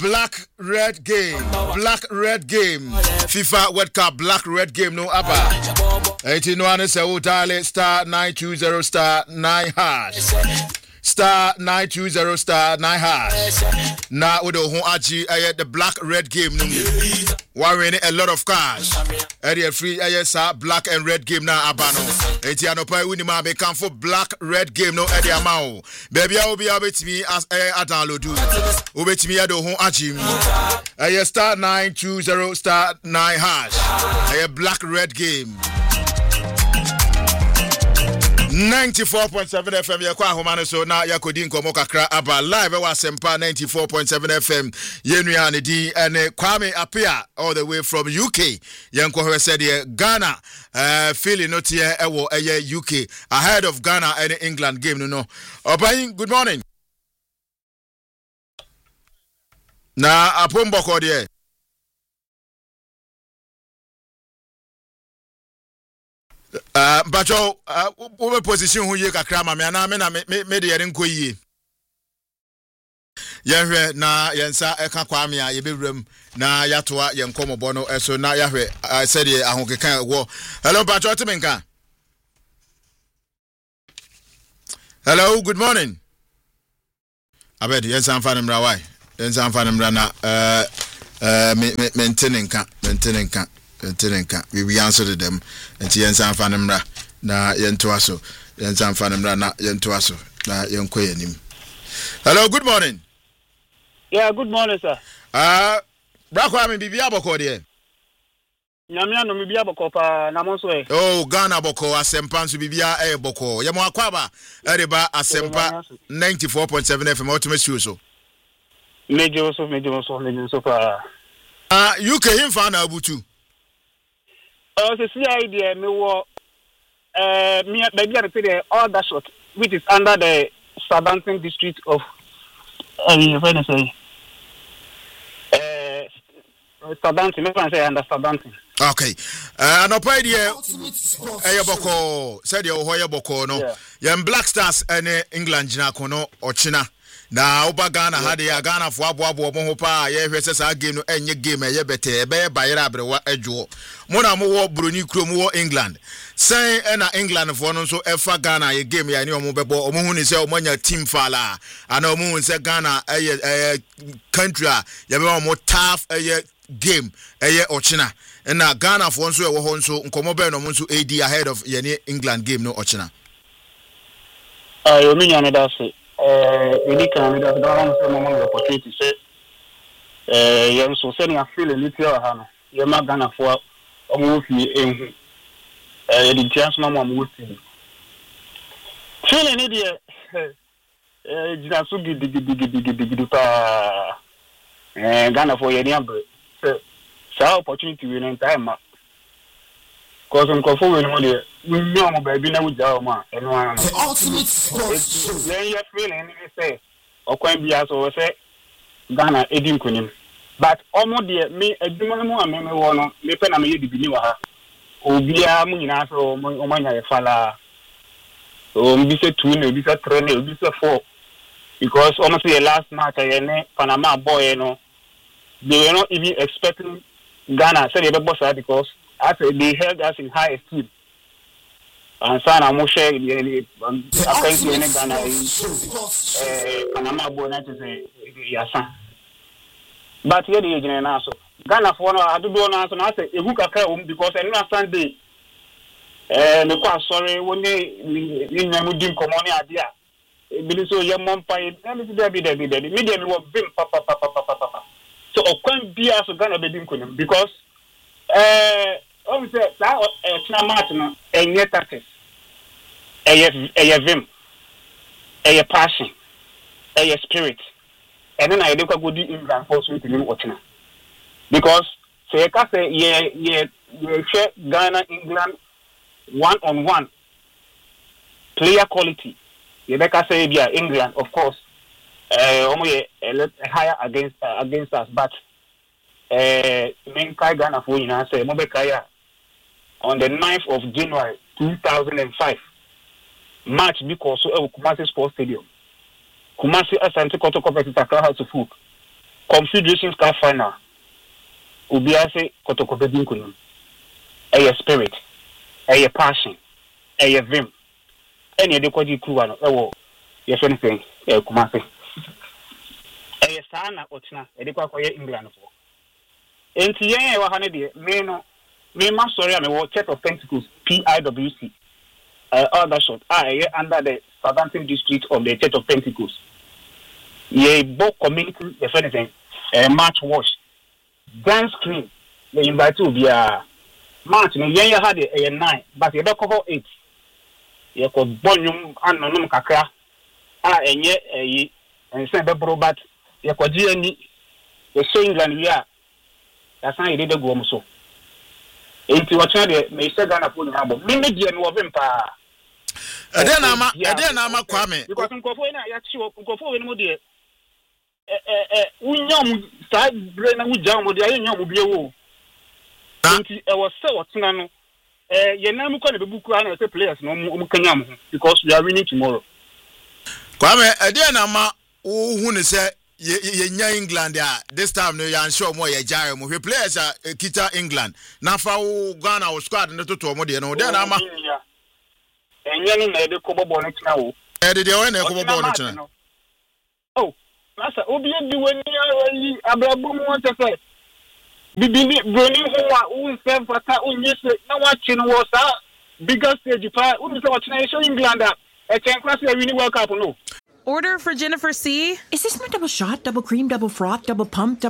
Black red game. FIFA World Cup black red game no abba. 81 is a dial star 920 star 9 hash. Star 920 star 9 hash. Now we do the black red game no. We're a lot of cash. Area free black and red game now abano. Etiano pay winning ma be come for black red game no area mao. Baby I will be able to me as a download. Ubet me ado hon achim. Star 920 star 9 hash. Black red game. 94.7 FM yakwa homane so na yakodi nkomo kakra aba live wa Sempa 94.7 FM yenua ne di ene Kwame Apia all the way from UK yenko he said Ghana feeling not here ewo UK ahead of Ghana and England game no Obayin good morning na apomboko de Bacho, over position who ye kakra ma me na me de yere nko yie. Yehwe na yensa eka Kwame a ye bewrem na yatoa ye nkomobo no eso na yahwe said ye ahokekan wo. Hello Bacho Timenka. Hello, good morning. Abed yensa amfa nemra why? Yensa amfa nemra na maintenance we answered them and yensa fanemra na yentoaso yensa fanemra na yentoaso na yenkoyenim. Hello, good morning. Yeah, good morning, sir. Brakwame bibia boko de. Nyamia no bibia boko pa na monso e. Oh, Ghana boko Asempa nso bibia boko. Yemo akwaba ereba Asempa 94.7 FM ultimate so. Mejo so pa. UK him fa na abutu. So see idea me wo me baby I repeat all that shot which is under the Southampton district of Southampton me can say under Southampton. Okay. No pay there boko said you hoye boko no. Yem Black Stars ene England jina kono ochina. Na oba Ghana hade ya Ghana fo aboabo mo ho pa ye hwese sa game no enye game ye bete be bayira abrewa adwo mo na mo wo broni krom wo England sen na England fo no so efa Ghana ye game ya ni omo bebo omo hu ni se omo nya team fala ana omo hu se Ghana country ya be omo tough game ochina na Ghana fo so e wo ho so nkomo be no mo so AD ahead of ye ni England game no ochina yo minya ne da se we can that don't say mama opportunity say yem so say na feel a little ha no ye ma Ghana for omo fi ehu the chance mama mo fi feel ni de jina so gidi pa Ghana for ye ni abre say opportunity we no time ma cause nkofo we no de we know baby na we jaw ma eno an the ultimate sports show then you feeling say okwan bia so we say Ghana edi nkonim but omo de me adwuma mu ameme wo no me pe na me yedi bini wa ha obia mu nyina so o manya ye fala so mbi se 2 na mbi se 3 na mbi se 4 because almost the last match ne Panama boy no they were not even expecting Ghana say they be boss because as they held us in high esteem. And sana mo share the apparently in Ghana Panama boy na say yasa. But here the agent na so Ghana for no adudo na so na say ehu kakra because any Sunday me kwa sorry woni ni nyamu din komoni ade a bi so ye mompa e me me wo bim papa so okwan bia so Ghana be din konim because say that match no enye tactics eye vim eye passion eye spirit and then I dey go di England for so to watching because say ka say ye share Ghana England 1-on-1 player quality ye be ka say bia England of course omo ye higher against us but men kai Ghana for you know say mo be kaya on the 9th of January 2005 match because Kumasi Sports Stadium Kumasi Asante Kotoko versus Accra House of Folk Confederations Cup final. Ubiase Kotokobe Dinkunum. A spirit, a passion, a vim. Any of the Koji Kuano, yes, anything, a Kumasi. A sana Otna, a decoy England for. And Tian or Hanady, me sorry, I'm a Church of Pentacles, PIWC. Other shot, under the Southampton district of the Church of Pentacles. Ye both community, if anything, match wash, dance screen. They invite to be a match. You had a 9, but you don't cover 8. You could bonum and non kakra. And yet, and send the robot. You could do any the same than we are. That's how you did the Gomuso. Into what I may say, Ghana put an album. Maybe you know of him. Then I'm a Kwame. Because I'm going to go in Modia. We know side brain with John with the young Bio. I was so Nano. You're not going to be book players no Mukanyam because we are winning tomorrow. Kwame, then I'm who say ye England this time no yan sure more ye jare mo players are kita England. Na fa Ghana squad no to mo de no then I'm and you know the Kobo bonnet now. Did you win a Kobo bonnet? Oh, Master, Obi, do any Abraham want to say? Bibi Bruni who serve for yes, no watching was our biggest stage. Who is watching England? I can't class a really World Cup. No. Order for Jennifer C. Is this my double shot, double cream, double froth, double pump,